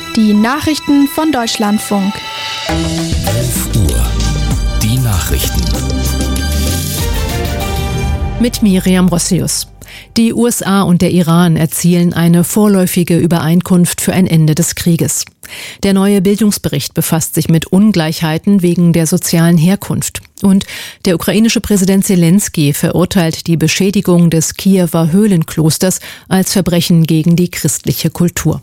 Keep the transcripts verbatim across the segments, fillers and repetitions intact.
Die Nachrichten von Deutschlandfunk. elf Uhr. Die Nachrichten. Mit Miriam Rossius. Die U S A und der Iran erzielen eine vorläufige Übereinkunft für ein Ende des Krieges. Der neue Bildungsbericht befasst sich mit Ungleichheiten wegen der sozialen Herkunft. Und der ukrainische Präsident Selenskyj verurteilt die Beschädigung des Kiewer Höhlenklosters als Verbrechen gegen die christliche Kultur.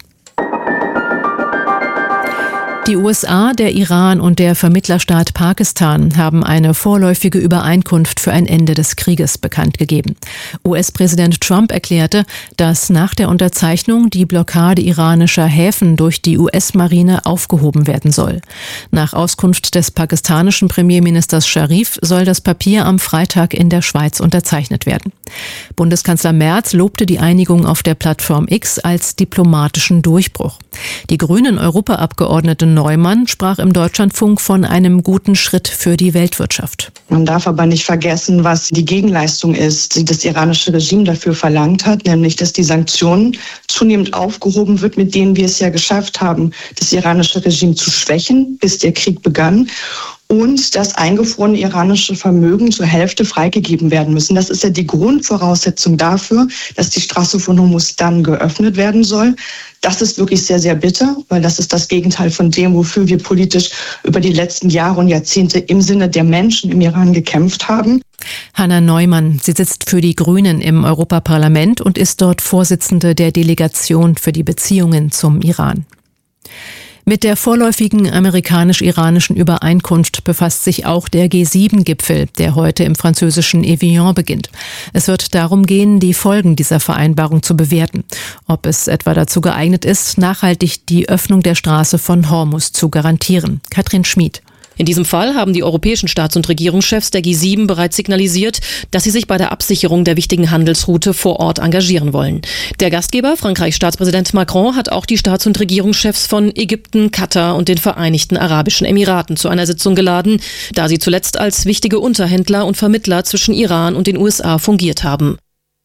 Die U S A, der Iran und der Vermittlerstaat Pakistan haben eine vorläufige Übereinkunft für ein Ende des Krieges bekannt gegeben. U S-Präsident Trump erklärte, dass nach der Unterzeichnung die Blockade iranischer Häfen durch die U S-Marine aufgehoben werden soll. Nach Auskunft des pakistanischen Premierministers Sharif soll das Papier am Freitag in der Schweiz unterzeichnet werden. Bundeskanzler Merz lobte die Einigung auf der Plattform X als diplomatischen Durchbruch. Die grünen Europaabgeordnete Neumann sprach im Deutschlandfunk von einem guten Schritt für die Weltwirtschaft. Man darf aber nicht vergessen, was die Gegenleistung ist, die das iranische Regime dafür verlangt hat, nämlich dass die Sanktionen zunehmend aufgehoben wird, mit denen wir es ja geschafft haben, das iranische Regime zu schwächen, bis der Krieg begann. Und das eingefrorene iranische Vermögen zur Hälfte freigegeben werden müssen. Das ist ja die Grundvoraussetzung dafür, dass die Straße von Hormuz dann geöffnet werden soll. Das ist wirklich sehr, sehr bitter, weil das ist das Gegenteil von dem, wofür wir politisch über die letzten Jahre und Jahrzehnte im Sinne der Menschen im Iran gekämpft haben. Hanna Neumann, sie sitzt für die Grünen im Europaparlament und ist dort Vorsitzende der Delegation für die Beziehungen zum Iran. Mit der vorläufigen amerikanisch-iranischen Übereinkunft befasst sich auch der G sieben Gipfel, der heute im französischen Evian beginnt. Es wird darum gehen, die Folgen dieser Vereinbarung zu bewerten. Ob es etwa dazu geeignet ist, nachhaltig die Öffnung der Straße von Hormuz zu garantieren. Katrin Schmid. In diesem Fall haben die europäischen Staats- und Regierungschefs der G sieben bereits signalisiert, dass sie sich bei der Absicherung der wichtigen Handelsroute vor Ort engagieren wollen. Der Gastgeber, Frankreichs Staatspräsident Macron, hat auch die Staats- und Regierungschefs von Ägypten, Katar und den Vereinigten Arabischen Emiraten zu einer Sitzung geladen, da sie zuletzt als wichtige Unterhändler und Vermittler zwischen Iran und den U S A fungiert haben.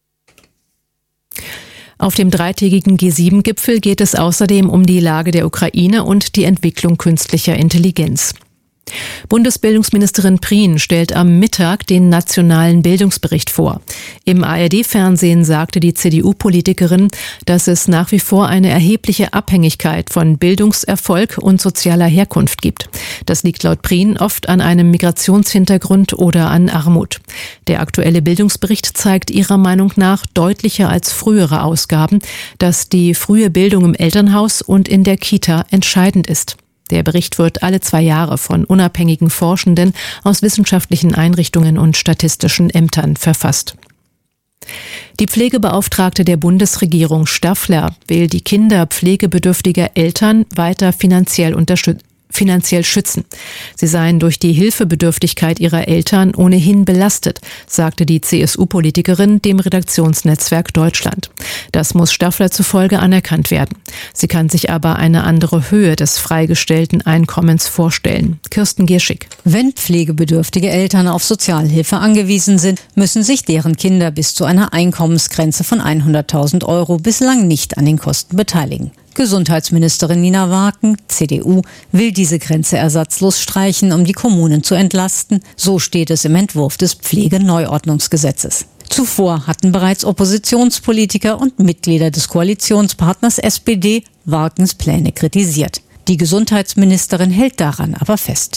Auf dem dreitägigen G sieben Gipfel geht es außerdem um die Lage der Ukraine und die Entwicklung künstlicher Intelligenz. Bundesbildungsministerin Prien stellt am Mittag den nationalen Bildungsbericht vor. Im A R D-Fernsehen sagte die C D U-Politikerin, dass es nach wie vor eine erhebliche Abhängigkeit von Bildungserfolg und sozialer Herkunft gibt. Das liegt laut Prien oft an einem Migrationshintergrund oder an Armut. Der aktuelle Bildungsbericht zeigt ihrer Meinung nach deutlicher als frühere Ausgaben, dass die frühe Bildung im Elternhaus und in der Kita entscheidend ist. Der Bericht wird alle zwei Jahre von unabhängigen Forschenden aus wissenschaftlichen Einrichtungen und statistischen Ämtern verfasst. Die Pflegebeauftragte der Bundesregierung Staffler will die Kinder pflegebedürftiger Eltern weiter finanziell unterstützen. finanziell schützen. Sie seien durch die Hilfebedürftigkeit ihrer Eltern ohnehin belastet, sagte die C S U-Politikerin dem Redaktionsnetzwerk Deutschland. Das muss Staffler zufolge anerkannt werden. Sie kann sich aber eine andere Höhe des freigestellten Einkommens vorstellen. Kirsten Gierschig. Wenn pflegebedürftige Eltern auf Sozialhilfe angewiesen sind, müssen sich deren Kinder bis zu einer Einkommensgrenze von hunderttausend Euro bislang nicht an den Kosten beteiligen. Gesundheitsministerin Nina Waken, C D U, will diese Grenze ersatzlos streichen, um die Kommunen zu entlasten. So steht es im Entwurf des Pflegeneuordnungsgesetzes. Zuvor hatten bereits Oppositionspolitiker und Mitglieder des Koalitionspartners S P D Wakens Pläne kritisiert. Die Gesundheitsministerin hält daran aber fest.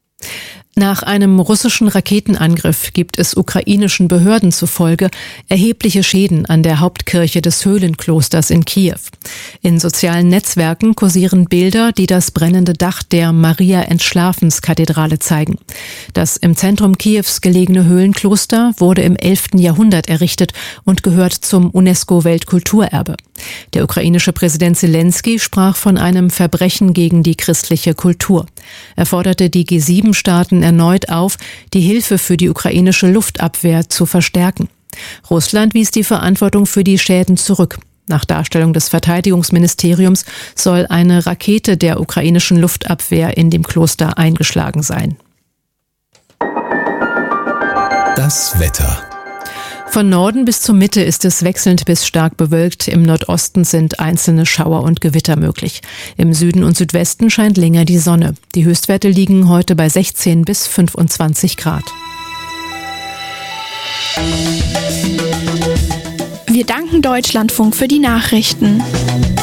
Nach einem russischen Raketenangriff gibt es ukrainischen Behörden zufolge erhebliche Schäden an der Hauptkirche des Höhlenklosters in Kiew. In sozialen Netzwerken kursieren Bilder, die das brennende Dach der Maria-Entschlafens-Kathedrale zeigen. Das im Zentrum Kiews gelegene Höhlenkloster wurde im elften Jahrhundert errichtet und gehört zum UNESCO-Weltkulturerbe. Der ukrainische Präsident Selenskyj sprach von einem Verbrechen gegen die christliche Kultur. Er forderte die G sieben Staaten erneut auf, die Hilfe für die ukrainische Luftabwehr zu verstärken. Russland wies die Verantwortung für die Schäden zurück. Nach Darstellung des Verteidigungsministeriums soll eine Rakete der ukrainischen Luftabwehr in dem Kloster eingeschlagen sein. Das Wetter. Von Norden bis zur Mitte ist es wechselnd bis stark bewölkt. Im Nordosten sind einzelne Schauer und Gewitter möglich. Im Süden und Südwesten scheint länger die Sonne. Die Höchstwerte liegen heute bei sechzehn bis fünfundzwanzig Grad. Wir danken Deutschlandfunk für die Nachrichten.